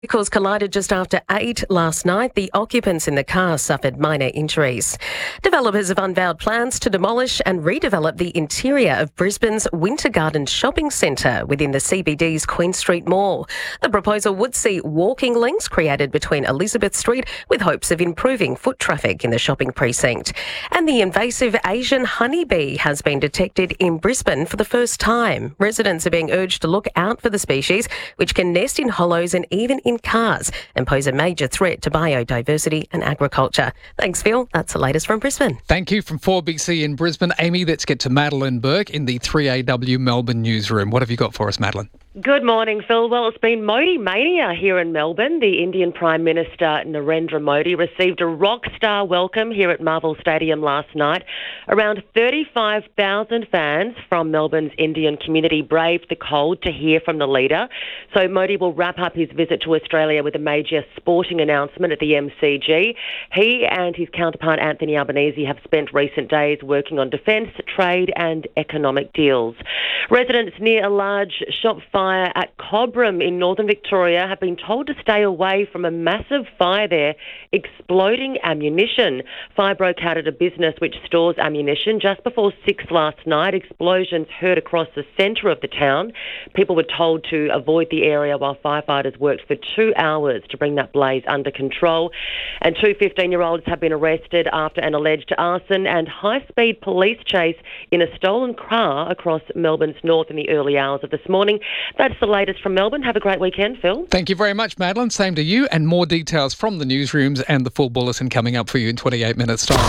Vehicles collided just after 8 last night. The occupants in the car suffered minor injuries. Developers have unveiled plans to demolish and redevelop the interior of Brisbane's Winter Garden shopping centre within the CBD's Queen Street Mall. The proposal would see walking links created between Elizabeth Street with hopes of improving foot traffic in the shopping precinct. And the invasive Asian honeybee has been detected in Brisbane for the first time. Residents are being urged to look out for the species, which can nest in hollows and even in cars and pose a major threat to biodiversity and agriculture. Thanks, Phil. That's the latest from Brisbane. Thank you from 4BC in Brisbane. Amy, let's get to Madeline Burke in the 3AW Melbourne newsroom. What have you got for us, Madeline? Good morning, Phil. Well, it's been Modi mania here in Melbourne. The Indian Prime Minister Narendra Modi received a rock star welcome here at Marvel Stadium last night. Around 35,000 fans from Melbourne's Indian community braved the cold to hear from the leader. So Modi will wrap up his visit to Australia with a major sporting announcement at the MCG. He and his counterpart Anthony Albanese have spent recent days working on defence, trade and economic deals. Residents near a large shop fire at Cobram in northern Victoria have been told to stay away from a massive fire there, exploding ammunition. Fire broke out at a business which stores ammunition just before 6 last night. Explosions heard across the centre of the town. People were told to avoid the area while firefighters worked for 2 hours to bring that blaze under control. And two 15-year-olds have been arrested after an alleged arson and high-speed police chase in a stolen car across Melbourne's north in the early hours of this morning. That's the latest from Melbourne. Have a great weekend, Phil. Thank you very much, Madeline. Same to you. And more details from the newsrooms and the full bulletin coming up for you in 28 minutes' time.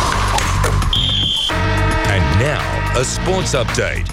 And now, a sports update.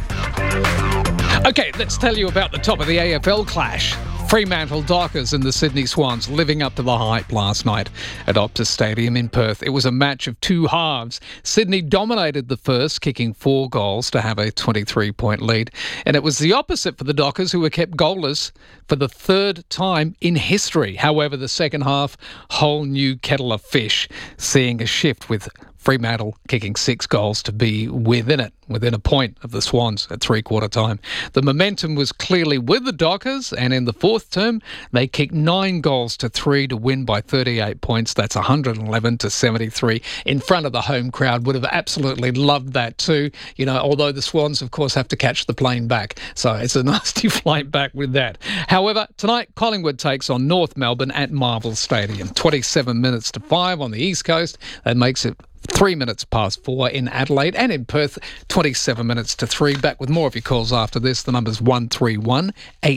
Okay, let's tell you about the top of the AFL clash. Fremantle Dockers and the Sydney Swans living up to the hype last night at Optus Stadium in Perth. It was a match of two halves. Sydney dominated the first, kicking 4 goals to have a 23-point lead. And it was the opposite for the Dockers, who were kept goalless for the third time in history. However, the second half, whole new kettle of fish, seeing a shift with Fremantle kicking 6 goals to be within a point of the Swans at three-quarter time. The momentum was clearly with the Dockers, and in the fourth term, they kicked 9 goals to 3 to win by 38 points. That's 111 to 73 in front of the home crowd. Would have absolutely loved that too. You know, although the Swans, of course, have to catch the plane back. So it's a nasty flight back with that. However, tonight, Collingwood takes on North Melbourne at Marvel Stadium. 27 minutes to 5 on the East Coast. That makes it 3 minutes past 4 in Adelaide, and in Perth, 27 minutes to 3. Back with more of your calls after this. The number's 131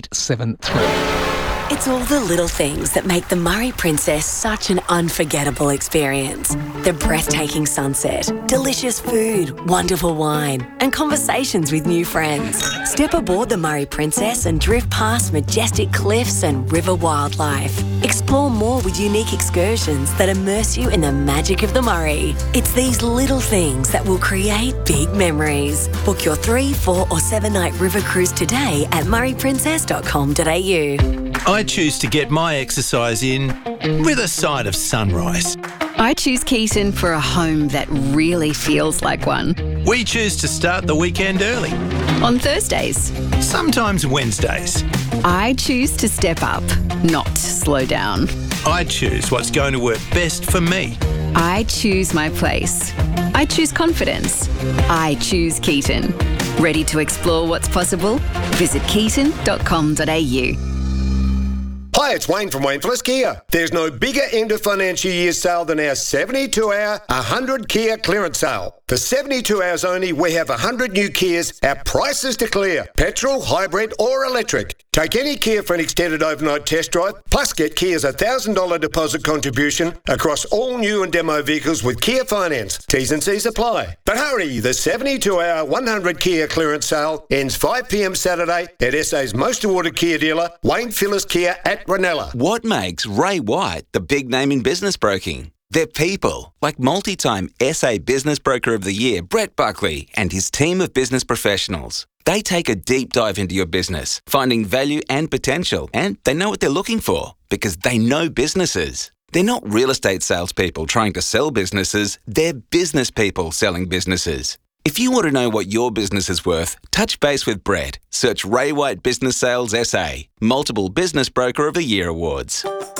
873. It's all the little things that make the Murray Princess such an unforgettable experience. The breathtaking sunset, delicious food, wonderful wine, and conversations with new friends. Step aboard the Murray Princess and drift past majestic cliffs and river wildlife. Explore more with unique excursions that immerse you in the magic of the Murray. It's these little things that will create big memories. Book your 3, 4 or 7-night river cruise today at murrayprincess.com.au. I choose to get my exercise in with a side of sunrise. I choose Keaton for a home that really feels like one. We choose to start the weekend early. On Thursdays. Sometimes Wednesdays. I choose to step up, not slow down. I choose what's going to work best for me. I choose my place. I choose confidence. I choose Keaton. Ready to explore what's possible? Visit keaton.com.au. Hi, it's Wayne from Wayne Phillips Kia. There's no bigger end of financial year sale than our 72-hour 100 Kia clearance sale. For 72 hours only, we have 100 new Kias at prices to clear. Petrol, hybrid or electric. Take any Kia for an extended overnight test drive, plus get Kia's $1,000 deposit contribution across all new and demo vehicles with Kia Finance. T's and C's apply. But hurry, the 72-hour 100 Kia clearance sale ends 5 p.m. Saturday at SA's most awarded Kia dealer, Wayne Phillips Kia at Ranella. What makes Ray White the big name in business broking? They're people, like multi-time SA Business Broker of the Year, Brett Buckley, and his team of business professionals. They take a deep dive into your business, finding value and potential, and they know what they're looking for because they know businesses. They're not real estate salespeople trying to sell businesses, they're business people selling businesses. If you want to know what your business is worth, touch base with Brett. Search Ray White Business Sales SA. Multiple Business Broker of the Year awards.